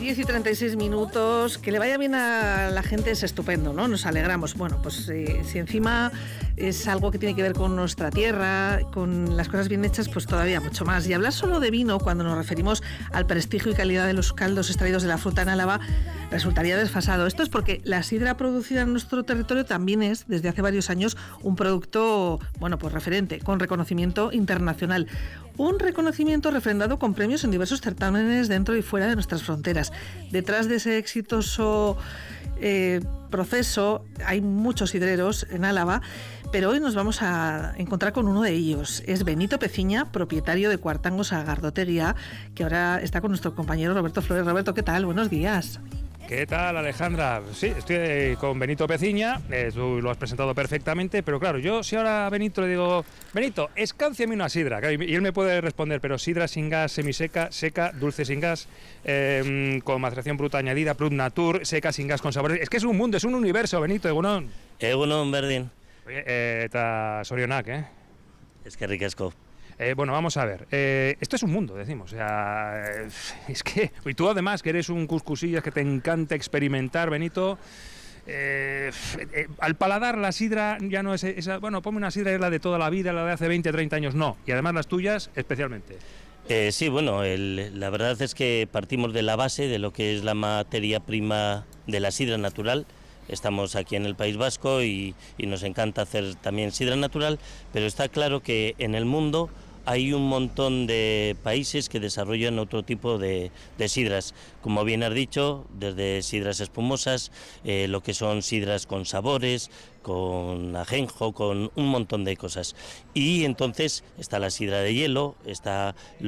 10:36. Que le vaya bien a la gente es estupendo, ¿no? Nos alegramos. Bueno, pues si encima es algo que tiene que ver con nuestra tierra, con las cosas bien hechas, pues todavía mucho más. Y hablar solo de vino cuando nos referimos al prestigio y calidad de los caldos extraídos de la fruta en Álava resultaría desfasado. Esto es porque la sidra producida en nuestro territorio también es, desde hace varios años, un producto, bueno, pues referente, con reconocimiento internacional. Un reconocimiento refrendado con premios en diversos certámenes dentro y fuera de nuestras fronteras. Detrás de ese exitoso proceso hay muchos sidreros en Álava, pero hoy nos vamos a encontrar con uno de ellos. Es Benito Peciña, propietario de Cuartango Sagardotegia, que ahora está con nuestro compañero Roberto Flores. Roberto, ¿qué tal? Buenos días. ¿Qué tal, Alejandra? Sí, estoy con Benito Peciña, tú lo has presentado perfectamente, pero claro, yo si ahora a Benito le digo, Benito, escánciame una sidra, y él me puede responder, pero sidra sin gas, semiseca, seca, dulce sin gas, con maceración bruta añadida, Brut Natur, seca sin gas con sabores, es que es un mundo, es un universo, Benito, egunon. Egunon, berdin. Oye, eta sorionak, Eskerrik asko. Bueno, vamos a ver. Esto es un mundo, decimos. O sea, es que... Y tú además, que eres un cuscusillas, que te encanta experimentar, Benito... al paladar la sidra ya no es esa... Bueno, ponme una sidra, es la de toda la vida, la de hace 20, 30 años, no. Y además las tuyas, especialmente. Sí, bueno, la verdad es que partimos de la base de lo que es la materia prima de la sidra natural. Estamos aquí en el País Vasco y nos encanta hacer también sidra natural, pero está claro que en el mundo hay un montón de países que desarrollan otro tipo de sidras, como bien has dicho, desde sidras espumosas, lo que son sidras con sabores, con ajenjo, con un montón de cosas. Y entonces está la sidra de hielo, está